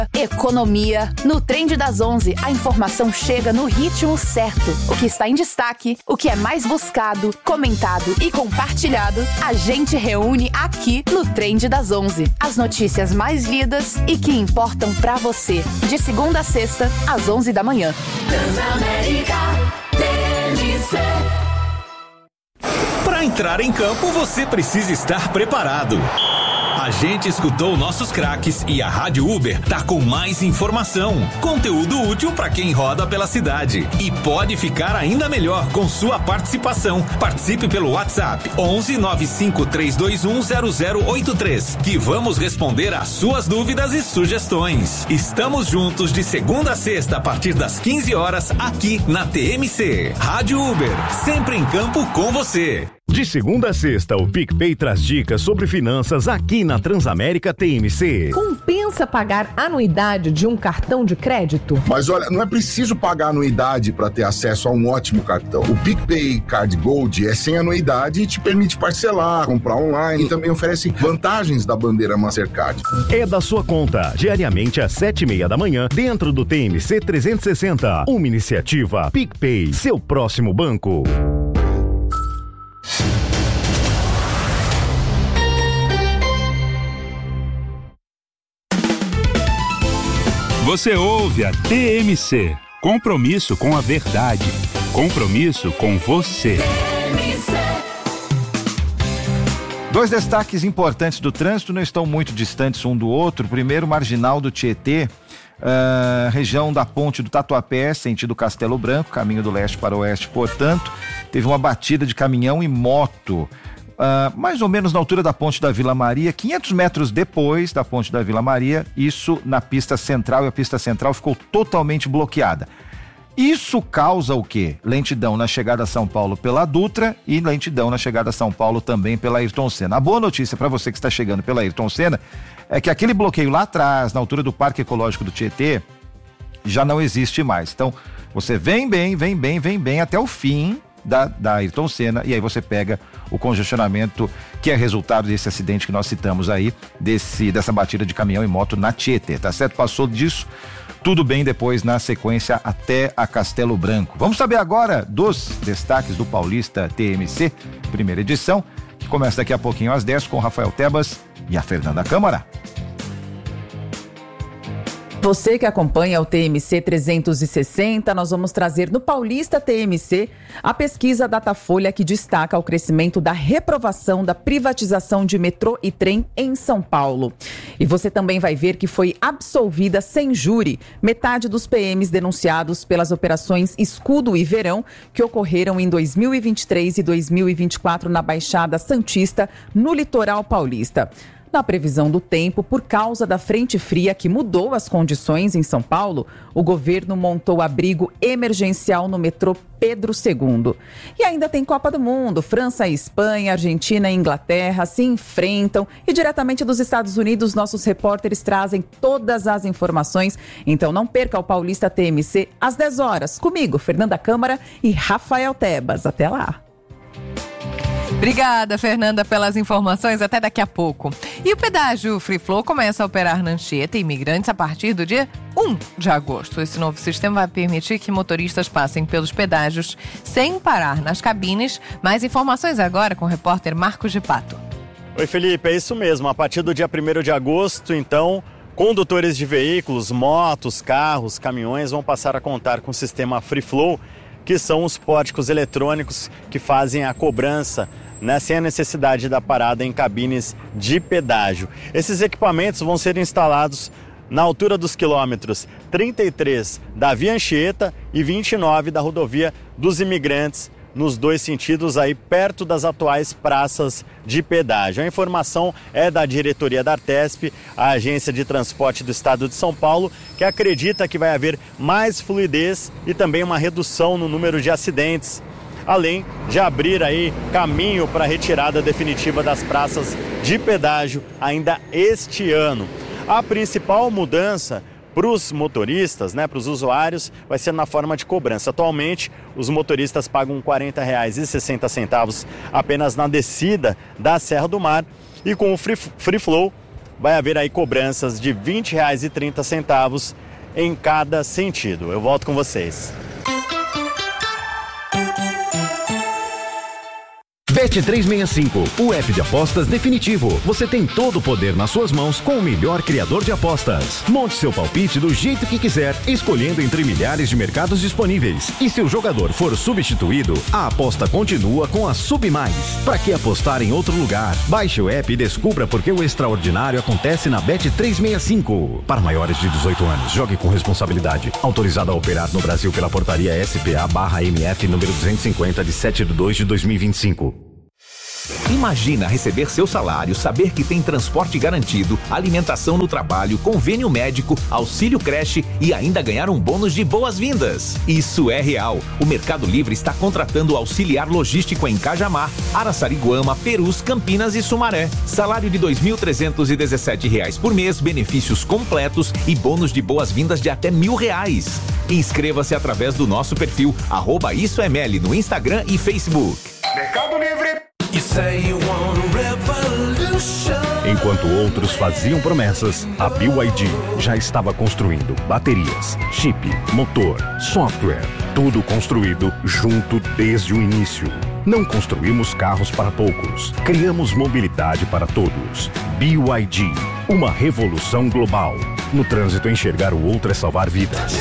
Economia. No Trend das 11, a informação chega no ritmo certo. O que está em destaque, o que é mais buscado, comentado e compartilhado, a gente reúne aqui no Trend das 11. As notícias mais lidas e que importam pra você. De segunda a sexta, às 11 da manhã. Transamérica TMC. Para entrar em campo, você precisa estar preparado. A gente escutou nossos craques e a Rádio Uber tá com mais informação, conteúdo útil para quem roda pela cidade. E pode ficar ainda melhor com sua participação. Participe pelo WhatsApp 11 95 321 0083, que vamos responder às suas dúvidas e sugestões. Estamos juntos de segunda a sexta a partir das 15 horas aqui na TMC. Rádio Uber, sempre em campo com você. De segunda a sexta, o PicPay traz dicas sobre finanças aqui na Transamérica TMC. Compensa pagar anuidade de um cartão de crédito? Mas olha, não é preciso pagar anuidade para ter acesso a um ótimo cartão. O PicPay Card Gold é sem anuidade e te permite parcelar, comprar online e também oferece vantagens da bandeira Mastercard. É da sua conta, diariamente às 7:30 da manhã, dentro do TMC 360. Uma iniciativa PicPay, seu próximo banco. Você ouve a TMC. Compromisso com a verdade. Compromisso com você. Dois destaques importantes do trânsito não estão muito distantes um do outro. Primeiro, marginal do Tietê, região da ponte do Tatuapé, sentido Castelo Branco, caminho do leste para o oeste, portanto, teve uma batida de caminhão e moto. Mais ou menos na altura da ponte da Vila Maria, 500 metros depois da ponte da Vila Maria, isso na pista central, e a pista central ficou totalmente bloqueada. Isso causa o quê? Lentidão na chegada a São Paulo pela Dutra e lentidão na chegada a São Paulo também pela Ayrton Senna. A boa notícia para você que está chegando pela Ayrton Senna é que aquele bloqueio lá atrás, na altura do Parque Ecológico do Tietê, já não existe mais. Então, você vem bem até o fim da Ayrton Senna, e aí você pega o congestionamento que é resultado desse acidente que nós citamos aí, dessa batida de caminhão e moto na Tietê, tá certo? Passou disso, tudo bem depois na sequência até a Castelo Branco. Vamos saber agora dos destaques do Paulista TMC, primeira edição, que começa daqui a pouquinho às 10 com o Rafael Tebas e a Fernanda Câmara. Você que acompanha o TMC 360, nós vamos trazer no Paulista TMC a pesquisa Datafolha que destaca o crescimento da reprovação da privatização de metrô e trem em São Paulo. E você também vai ver que foi absolvida sem júri metade dos PMs denunciados pelas operações Escudo e Verão que ocorreram em 2023 e 2024 na Baixada Santista, no litoral paulista. Na previsão do tempo, por causa da frente fria que mudou as condições em São Paulo, o governo montou abrigo emergencial no metrô Pedro II. E ainda tem Copa do Mundo. França e Espanha, Argentina e Inglaterra se enfrentam. E diretamente dos Estados Unidos, nossos repórteres trazem todas as informações. Então não perca o Paulista TMC às 10 horas. Comigo, Fernanda Câmara e Rafael Tebas. Até lá. Obrigada, Fernanda, pelas informações. Até daqui a pouco. E o pedágio Free Flow começa a operar na Anchieta e Imigrantes a partir do dia 1 de agosto. Esse novo sistema vai permitir que motoristas passem pelos pedágios sem parar nas cabines. Mais informações agora com o repórter Marcos de Pato. Oi, Felipe, é isso mesmo. A partir do dia 1º de agosto, então, condutores de veículos, motos, carros, caminhões vão passar a contar com o sistema Free Flow, que são os pórticos eletrônicos que fazem a cobrança, né, sem a necessidade da parada em cabines de pedágio. Esses equipamentos vão ser instalados na altura dos quilômetros 33 da Via Anchieta e 29 da rodovia dos Imigrantes, nos dois sentidos, aí perto das atuais praças de pedágio. A informação é da diretoria da Artesp, a agência de transporte do estado de São Paulo, que acredita que vai haver mais fluidez e também uma redução no número de acidentes, além de abrir aí caminho para a retirada definitiva das praças de pedágio ainda este ano. A principal mudança para os motoristas, né, para os usuários, vai ser na forma de cobrança. Atualmente, os motoristas pagam R$ 40,60 apenas na descida da Serra do Mar, e com o Free Flow vai haver aí cobranças de R$ 20,30 em cada sentido. Eu volto com vocês. Bet365, o app de apostas definitivo. Você tem todo o poder nas suas mãos com o melhor criador de apostas. Monte seu palpite do jeito que quiser, escolhendo entre milhares de mercados disponíveis. E se o jogador for substituído, a aposta continua com a Sub Mais. Para que apostar em outro lugar? Baixe o app e descubra por que o extraordinário acontece na Bet365. Para maiores de 18 anos, jogue com responsabilidade. Autorizado a operar no Brasil pela portaria SPA/MF número 250 de 7/2/2025. Imagina receber seu salário, saber que tem transporte garantido, alimentação no trabalho, convênio médico, auxílio creche e ainda ganhar um bônus de boas-vindas. Isso é real. O Mercado Livre está contratando auxiliar logístico em Cajamar, Araçariguama, Perus, Campinas e Sumaré. Salário de R$ 2.317 por mês, benefícios completos e bônus de boas-vindas de até R$ 1.000. Inscreva-se através do nosso perfil @IssoEML no Instagram e Facebook. Mercado Livre. Enquanto outros faziam promessas, a BYD já estava construindo baterias, chip, motor, software, tudo construído junto desde o início. Não construímos carros para poucos, criamos mobilidade para todos. BYD, uma revolução global. No trânsito, enxergar o outro é salvar vidas.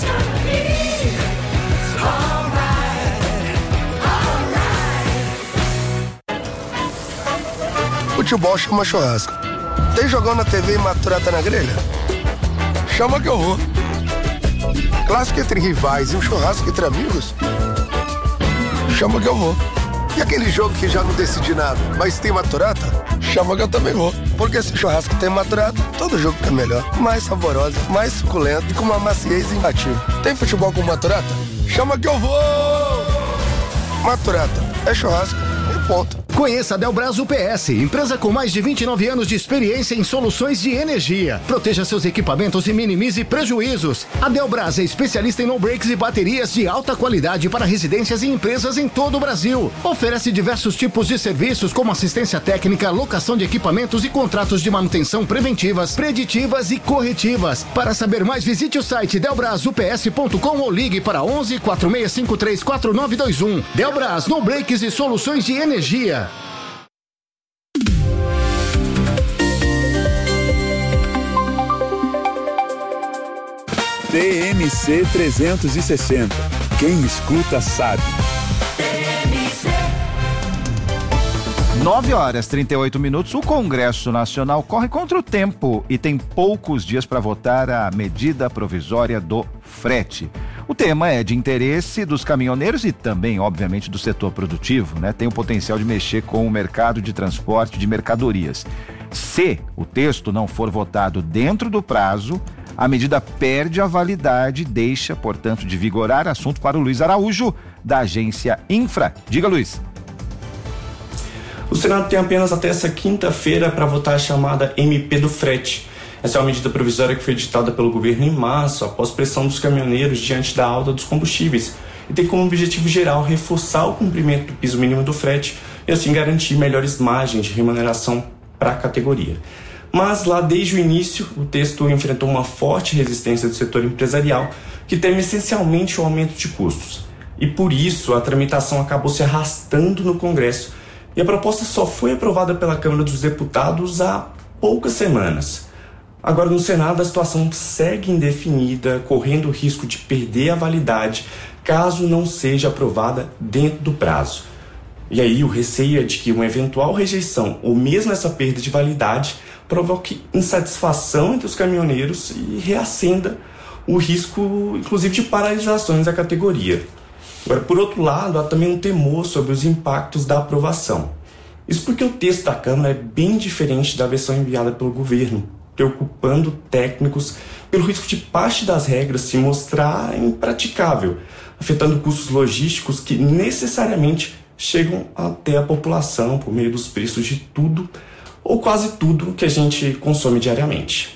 Futebol chama churrasco. Tem jogão na TV e maturata na grelha? Chama que eu vou. Clássico entre rivais e um churrasco entre amigos? Chama que eu vou. E aquele jogo que já não decidi nada, mas tem maturata? Chama que eu também vou. Porque se churrasco tem maturata, todo jogo fica melhor. Mais saborosa, mais suculento e com uma maciez imbatível. Tem futebol com maturata? Chama que eu vou! Maturata é churrasco e ponto. Conheça a Delbras UPS, empresa com mais de 29 anos de experiência em soluções de energia. Proteja seus equipamentos e minimize prejuízos. A Delbras é especialista em no-breaks e baterias de alta qualidade para residências e empresas em todo o Brasil. Oferece diversos tipos de serviços como assistência técnica, locação de equipamentos e contratos de manutenção preventivas, preditivas e corretivas. Para saber mais, visite o site delbrasups.com ou ligue para 11 4653 4921. Delbras, no-breaks e soluções de energia. TMC 360. Quem escuta sabe. 9h38. O Congresso Nacional corre contra o tempo e tem poucos dias para votar a medida provisória do frete. O tema é de interesse dos caminhoneiros e também, obviamente, do setor produtivo, né? Tem o potencial de mexer com o mercado de transporte de mercadorias. Se o texto não for votado dentro do prazo, a medida perde a validade e deixa, portanto, de vigorar. Assunto para o Luiz Araújo, da agência Infra. Diga, Luiz. O Senado tem apenas até essa quinta-feira para votar a chamada MP do frete. Essa é uma medida provisória que foi editada pelo governo em março, após pressão dos caminhoneiros diante da alta dos combustíveis, e tem como objetivo geral reforçar o cumprimento do piso mínimo do frete e assim garantir melhores margens de remuneração para a categoria. Mas lá desde o início, o texto enfrentou uma forte resistência do setor empresarial, que teme essencialmente o aumento de custos. E por isso a tramitação acabou se arrastando no Congresso, e a proposta só foi aprovada pela Câmara dos Deputados há poucas semanas. Agora, no Senado, a situação segue indefinida, correndo o risco de perder a validade caso não seja aprovada dentro do prazo. E aí, o receio é de que uma eventual rejeição ou mesmo essa perda de validade provoque insatisfação entre os caminhoneiros e reacenda o risco, inclusive, de paralisações da categoria. Agora, por outro lado, há também um temor sobre os impactos da aprovação. Isso porque o texto da Câmara é bem diferente da versão enviada pelo governo, preocupando técnicos pelo risco de parte das regras se mostrar impraticável, afetando custos logísticos que necessariamente chegam até a população por meio dos preços de tudo ou quase tudo que a gente consome diariamente.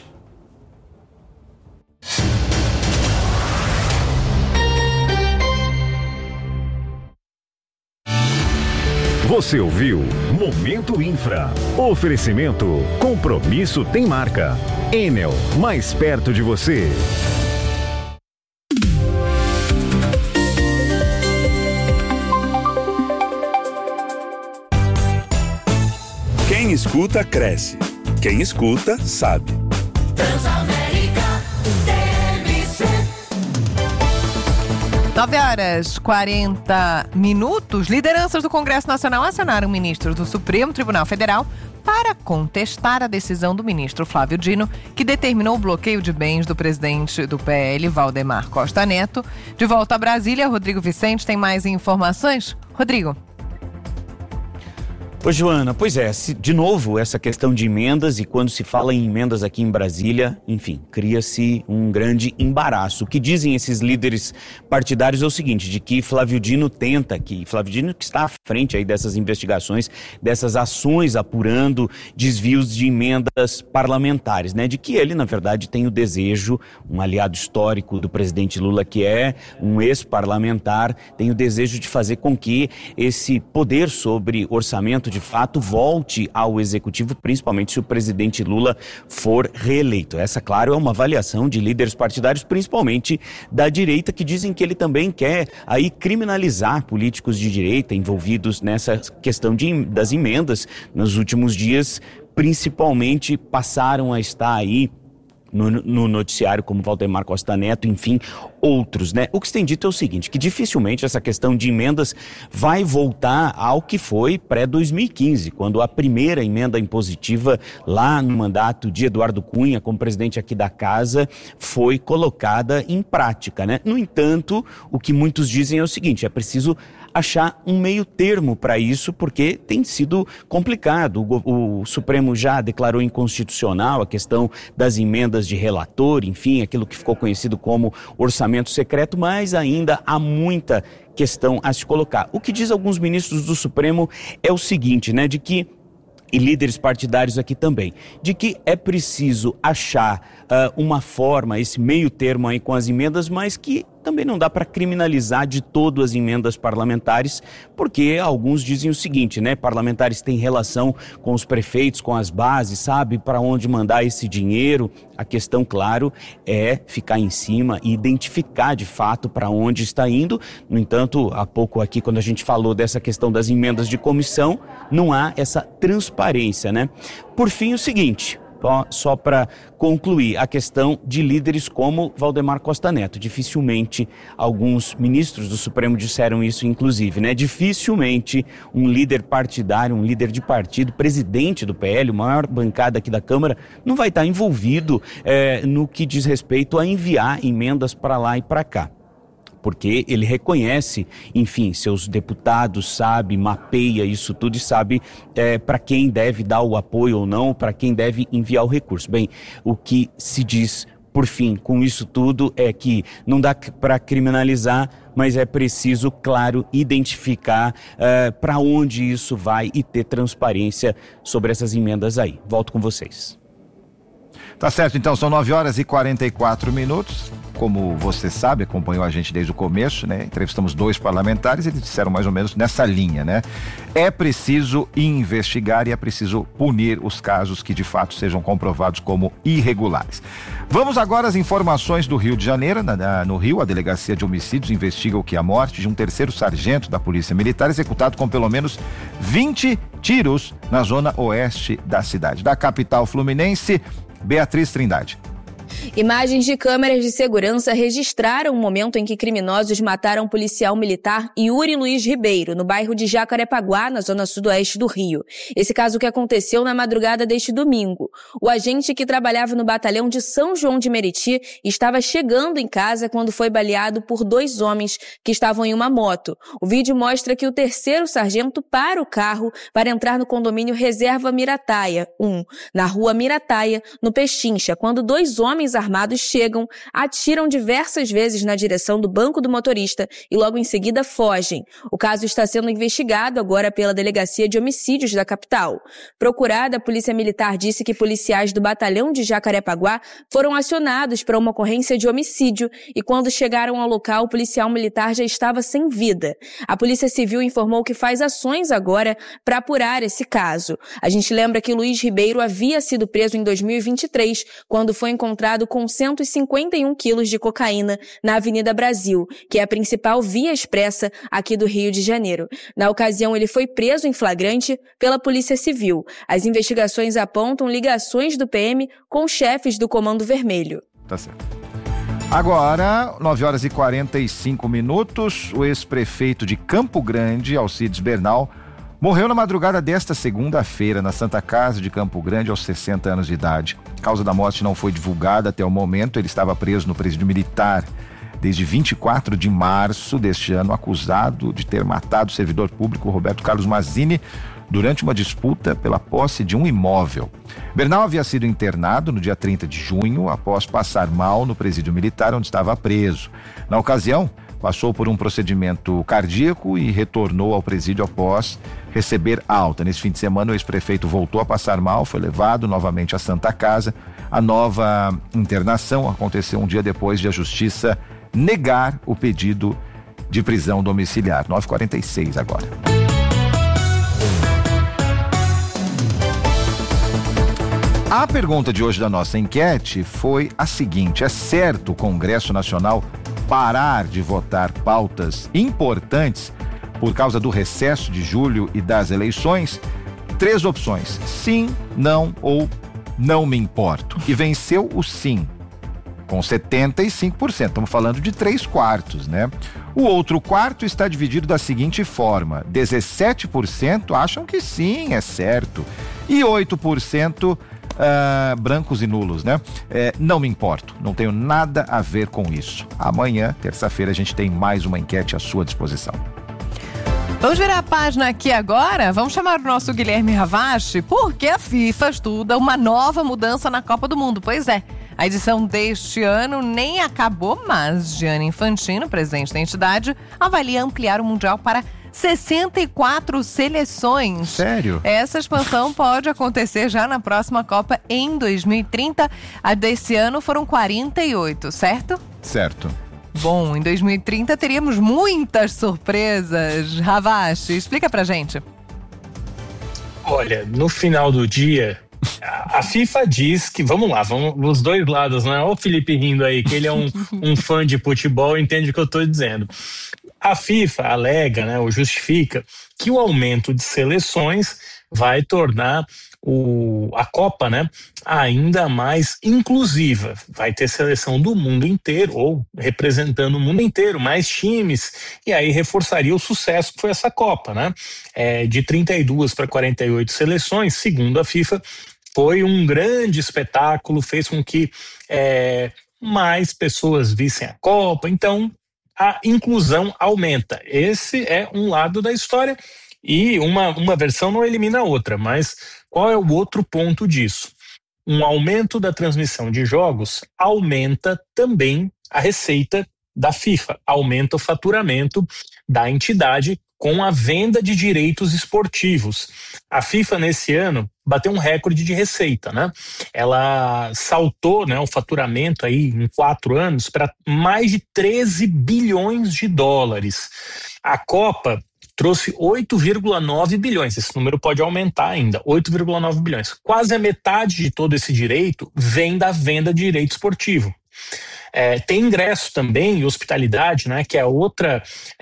Você ouviu Momento Infra. Oferecimento. Compromisso tem marca. Enel, mais perto de você. Quem escuta, cresce. Quem escuta, sabe. Transamérica TMC. 9h40. Lideranças do Congresso Nacional acionaram ministros do Supremo Tribunal Federal para contestar a decisão do ministro Flávio Dino, que determinou o bloqueio de bens do presidente do PL, Valdemar Costa Neto. De volta a Brasília, Rodrigo Vicente tem mais informações. Rodrigo. Ô Joana, pois é, de novo essa questão de emendas, e quando se fala em emendas aqui em Brasília, enfim, cria-se um grande embaraço. O que dizem esses líderes partidários é o seguinte, de que Flávio Dino que está à frente aí dessas investigações, dessas ações apurando desvios de emendas parlamentares, né? De que ele, na verdade, tem o desejo, um aliado histórico do presidente Lula, que é um ex-parlamentar, tem o desejo de fazer com que esse poder sobre orçamento de fato volte ao executivo, principalmente se o presidente Lula for reeleito. Essa, claro, é uma avaliação de líderes partidários, principalmente da direita, que dizem que ele também quer aí criminalizar políticos de direita envolvidos nessa questão das emendas. Nos últimos dias, principalmente, passaram a estar aí no noticiário, como Valdemar Costa Neto, enfim, outros, né? O que se tem dito é o seguinte, que dificilmente essa questão de emendas vai voltar ao que foi pré-2015, quando a primeira emenda impositiva lá no mandato de Eduardo Cunha, como presidente aqui da casa, foi colocada em prática, né? No entanto, o que muitos dizem é o seguinte, é preciso achar um meio termo para isso, porque tem sido complicado. O Supremo já declarou inconstitucional a questão das emendas de relator, enfim, aquilo que ficou conhecido como orçamento secreto, mas ainda há muita questão a se colocar. O que diz alguns ministros do Supremo é o seguinte, né, de que, e líderes partidários aqui também, de que é preciso achar uma forma, esse meio termo aí com as emendas, mas que também não dá para criminalizar de todo as emendas parlamentares, porque alguns dizem o seguinte, né? Parlamentares têm relação com os prefeitos, com as bases, sabe para onde mandar esse dinheiro. A questão, claro, é ficar em cima e identificar de fato para onde está indo. No entanto, há pouco aqui, quando a gente falou dessa questão das emendas de comissão, não há essa transparência, né? Por fim, o seguinte, só para concluir, a questão de líderes como Valdemar Costa Neto. Dificilmente, alguns ministros do Supremo disseram isso, inclusive, né? Dificilmente um líder partidário, um líder de partido, presidente do PL, maior bancada aqui da Câmara, não vai estar envolvido no que diz respeito a enviar emendas para lá e para cá. Porque ele reconhece, enfim, seus deputados, sabe, mapeia isso tudo e sabe para quem deve dar o apoio ou não, para quem deve enviar o recurso. Bem, o que se diz, por fim, com isso tudo é que não dá para criminalizar, mas é preciso, claro, identificar para onde isso vai e ter transparência sobre essas emendas aí. Volto com vocês. Tá certo, então, são 9h44. Como você sabe, acompanhou a gente desde o começo, né? Entrevistamos 2 parlamentares, eles disseram mais ou menos nessa linha, né? É preciso investigar e é preciso punir os casos que de fato sejam comprovados como irregulares. Vamos agora às informações do Rio de Janeiro. No Rio, a Delegacia de Homicídios investiga o que a morte de um 3º sargento da Polícia Militar executado com pelo menos 20 tiros na zona oeste da cidade. Da capital fluminense, Beatriz Trindade. Imagens de câmeras de segurança registraram o momento em que criminosos mataram o policial militar Yuri Luiz Ribeiro, no bairro de Jacarepaguá, na zona sudoeste do Rio. Esse caso que aconteceu na madrugada deste domingo. O agente que trabalhava no batalhão de São João de Meriti estava chegando em casa quando foi baleado por 2 homens que estavam em uma moto. O vídeo mostra que o 3º sargento para o carro para entrar no condomínio Reserva Mirataia 1, na rua Mirataia, no Pechincha, quando 2 homens homens armados chegam, atiram diversas vezes na direção do banco do motorista e logo em seguida fogem. O caso está sendo investigado agora pela Delegacia de Homicídios da capital. Procurada, a Polícia Militar disse que policiais do batalhão de Jacarepaguá foram acionados para uma ocorrência de homicídio e quando chegaram ao local, o policial militar já estava sem vida. A Polícia Civil informou que faz ações agora para apurar esse caso. A gente lembra que Luiz Ribeiro havia sido preso em 2023, quando foi encontrado com 151 quilos de cocaína na Avenida Brasil, que é a principal via expressa aqui do Rio de Janeiro. Na ocasião, ele foi preso em flagrante pela Polícia Civil. As investigações apontam ligações do PM com chefes do Comando Vermelho. Tá certo. Agora, 9h45, o ex-prefeito de Campo Grande, Alcides Bernal, morreu na madrugada desta segunda-feira na Santa Casa de Campo Grande aos 60 anos de idade. A causa da morte não foi divulgada até o momento. Ele estava preso no presídio militar desde 24 de março deste ano, acusado de ter matado o servidor público Roberto Carlos Mazzini durante uma disputa pela posse de um imóvel. Bernal havia sido internado no dia 30 de junho após passar mal no presídio militar onde estava preso. Na ocasião, passou por um procedimento cardíaco e retornou ao presídio após receber alta. Nesse fim de semana, o ex-prefeito voltou a passar mal, foi levado novamente à Santa Casa. A nova internação aconteceu um dia depois de a Justiça negar o pedido de prisão domiciliar. 9h46 agora. A pergunta de hoje da nossa enquete foi a seguinte: é certo o Congresso Nacional parar de votar pautas importantes por causa do recesso de julho e das eleições? 3 opções: sim, não ou não me importo. E venceu o sim, com 75%. Estamos falando de 3/4, né? O outro quarto está dividido da seguinte forma: 17% acham que sim, é certo, e 8% brancos e nulos, né? Não me importo, não tenho nada a ver com isso. Amanhã, terça-feira, a gente tem mais uma enquete à sua disposição. Vamos virar a página aqui agora? Vamos chamar o nosso Guilherme Ravache, porque a FIFA estuda uma nova mudança na Copa do Mundo. Pois é, a edição deste ano nem acabou, mas Gianni Infantino, presidente da entidade, avalia ampliar o Mundial para 64 seleções. Sério? Essa expansão pode acontecer já na próxima Copa em 2030. A desse ano foram 48, certo? Certo. Bom, em 2030 teríamos muitas surpresas. Ravache, explica pra gente. Olha, no final do dia, a FIFA diz que, vamos os dois lados, né? Olha o Felipe rindo aí, que ele é um fã de futebol e entende o que eu tô dizendo. A FIFA alega, né, ou justifica, que o aumento de seleções vai tornar a Copa, né, ainda mais inclusiva. Vai ter seleção do mundo inteiro, ou representando o mundo inteiro, mais times, e aí reforçaria o sucesso que foi essa Copa, né? De 32 para 48 seleções, segundo a FIFA, foi um grande espetáculo, fez com que mais pessoas vissem a Copa, então a inclusão aumenta. Esse é um lado da história e uma versão não elimina a outra, mas qual é o outro ponto disso? Um aumento da transmissão de jogos aumenta também a receita da FIFA, aumenta o faturamento da entidade com a venda de direitos esportivos. A FIFA nesse ano bateu um recorde de receita, né? Ela saltou, né, o faturamento aí em 4 anos para mais de 13 bilhões de dólares. A Copa trouxe 8,9 bilhões, esse número pode aumentar ainda, 8,9 bilhões. Quase a metade de todo esse direito vem da venda de direito esportivo. Tem ingresso também e hospitalidade, né, que é outra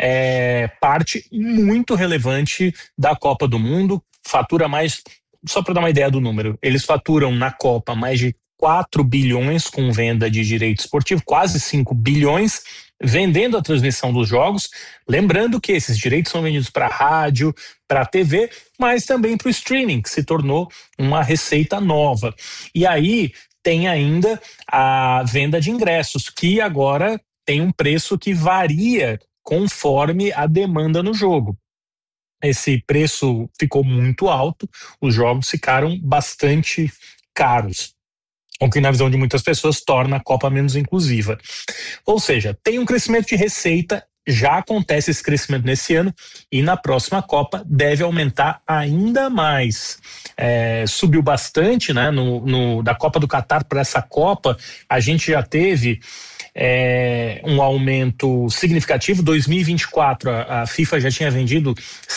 parte muito relevante da Copa do Mundo, fatura mais, só para dar uma ideia do número, eles faturam na Copa mais de 4 bilhões com venda de direito esportivo, quase 5 bilhões, vendendo a transmissão dos jogos, lembrando que esses direitos são vendidos para rádio, para TV, mas também para o streaming, que se tornou uma receita nova. E aí tem ainda a venda de ingressos, que agora tem um preço que varia conforme a demanda no jogo. Esse preço ficou muito alto, os jogos ficaram bastante caros. o que na visão de muitas pessoas torna a Copa menos inclusiva. Ou seja, tem um crescimento de receita, já acontece esse crescimento nesse ano e na próxima Copa deve aumentar ainda mais. Subiu bastante, né? Da Copa do Catar para essa Copa, a gente já teve um aumento significativo. 2024 a FIFA já tinha vendido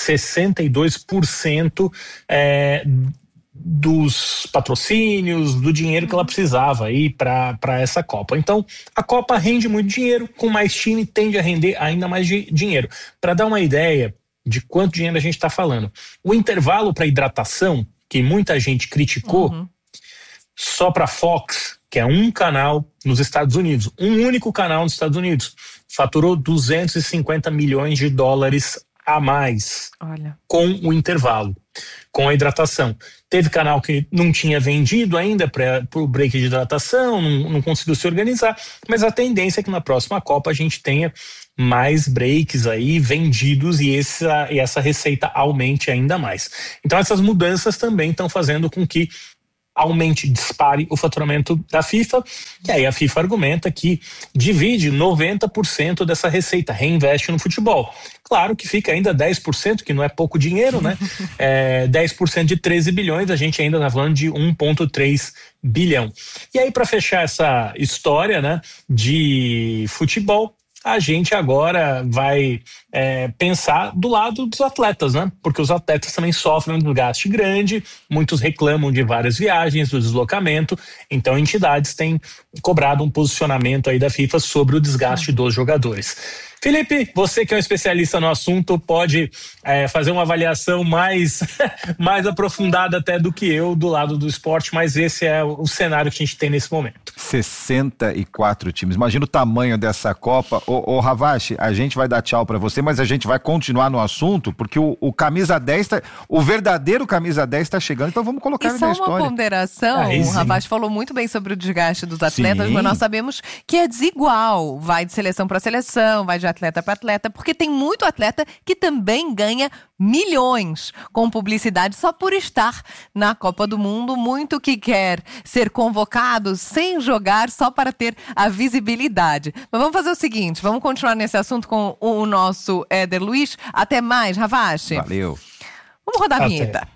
62% dos patrocínios, do dinheiro que ela precisava aí para essa Copa. Então, a Copa rende muito dinheiro, com mais time tende a render ainda mais dinheiro. Para dar uma ideia de quanto dinheiro a gente está falando, o intervalo para hidratação, que muita gente criticou, só para Fox, que é um canal nos Estados Unidos, um único canal nos Estados Unidos, faturou 250 milhões de dólares a mais. Olha. Com o intervalo, com a hidratação. Teve canal que não tinha vendido ainda para o break de hidratação, não conseguiu se organizar, mas a tendência é que na próxima Copa a gente tenha mais breaks aí vendidos e essa receita aumente ainda mais. Então essas mudanças também estão fazendo com que aumente, dispare o faturamento da FIFA, e aí a FIFA argumenta que divide 90% dessa receita, reinveste no futebol. Claro que fica ainda 10%, que não é pouco dinheiro, né? 10% de 13 bilhões, a gente ainda está falando de 1,3 bilhão. E aí, para fechar essa história, né, de futebol, a gente agora vai pensar do lado dos atletas, né? Porque os atletas também sofrem um desgaste grande, muitos reclamam de várias viagens, do deslocamento, então entidades têm cobrado um posicionamento aí da FIFA sobre o desgaste dos jogadores. Felipe, você que é um especialista no assunto, pode fazer uma avaliação mais aprofundada até do que eu do lado do esporte, mas esse é o cenário que a gente tem nesse momento. 64 times, imagina o tamanho dessa Copa. Ô Ravache, a gente vai dar tchau pra você, mas a gente vai continuar no assunto, porque o camisa 10 o verdadeiro camisa 10 tá chegando, então vamos colocar ele na história. E só uma ponderação, o Ravache falou muito bem sobre o desgaste dos atletas, mas nós sabemos que é desigual, vai de seleção para seleção, vai de atleta para atleta, porque tem muito atleta que também ganha milhões com publicidade só por estar na Copa do Mundo, muito que quer ser convocado sem jogar só para ter a visibilidade. Mas vamos fazer o seguinte, vamos continuar nesse assunto com o nosso Éder Luiz. Até mais, Ravache. Valeu. Vamos rodar a vinheta.